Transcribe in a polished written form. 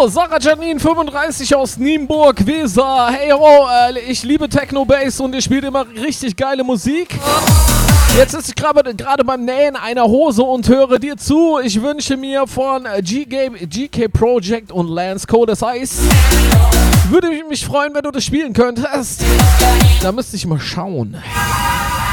So, Sarah Janine 35 aus Nienburg, Weser. Hey ho, ich liebe Techno Bass und ihr spielt immer richtig geile Musik. Jetzt sitze ich gerade beim Nähen einer Hose und höre dir zu. Ich wünsche mir von GK Project und Lance Cold Ice. Würde mich freuen, wenn du das spielen könntest. Da müsste ich mal schauen.